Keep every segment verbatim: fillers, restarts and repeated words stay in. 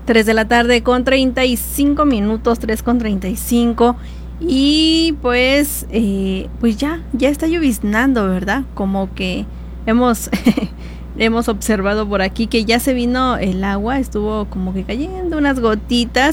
tres de la tarde con treinta y cinco minutos, tres con treinta y cinco. Y pues, eh, pues ya, ya está lloviznando, ¿verdad? Como que hemos, hemos observado por aquí que ya se vino el agua, estuvo como que cayendo unas gotitas.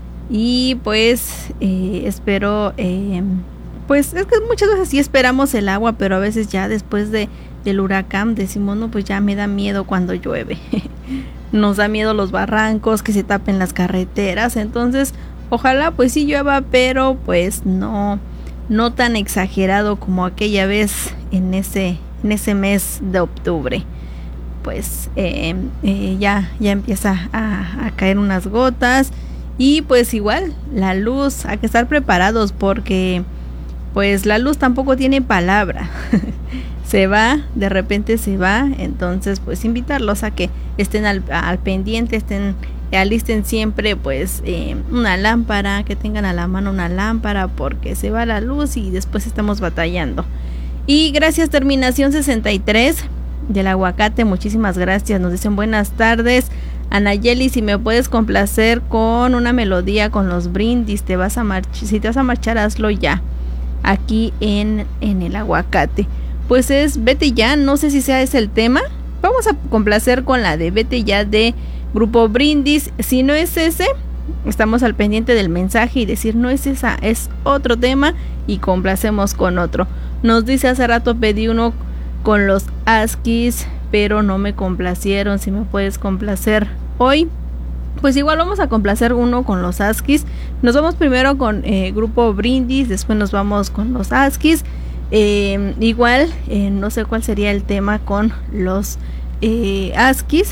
Y pues eh, espero, eh, pues es que muchas veces sí esperamos el agua, pero a veces ya después de, del huracán decimos, no, pues ya me da miedo cuando llueve. Nos da miedo los barrancos, que se tapen las carreteras. Entonces ojalá pues sí llueva, pero pues no, no tan exagerado como aquella vez en ese, en ese mes de octubre. Pues eh, eh, ya, ya empieza a, a caer unas gotas. Y pues igual la luz, hay que estar preparados porque pues la luz tampoco tiene palabra. Se va, de repente se va. Entonces pues invitarlos a que estén al, al pendiente, estén, alisten siempre pues eh, una lámpara, que tengan a la mano una lámpara porque se va la luz y después estamos batallando. Y gracias terminación sesenta y tres del Aguacate, muchísimas gracias, nos dicen buenas tardes. Anayeli, si me puedes complacer con una melodía con los brindis, te vas a marchar, si te vas a marchar hazlo ya, aquí en, en el Aguacate. Pues es Vete Ya, no sé si sea ese el tema, vamos a complacer con la de Vete Ya de Grupo Brindis. Si no es ese, estamos al pendiente del mensaje y decir no es esa, es otro tema y complacemos con otro. Nos dice hace rato pedí uno con los Askis, pero no me complacieron, si me puedes complacer hoy, pues igual vamos a complacer uno con los Askis. Nos vamos primero con eh, Grupo Brindis, después nos vamos con los Askis. Eh, igual, eh, no sé cuál sería el tema con los eh, Askis.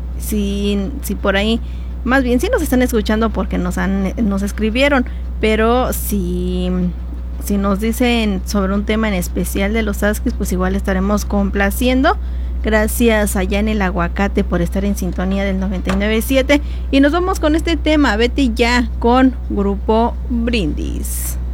Si, si por ahí, más bien si nos están escuchando porque nos han, nos escribieron, pero si... Si nos dicen sobre un tema en especial de los Askis, pues igual estaremos complaciendo. Gracias allá en el Aguacate por estar en sintonía del noventa y nueve punto siete. Y nos vamos con este tema, Vete Ya, con Grupo Brindis.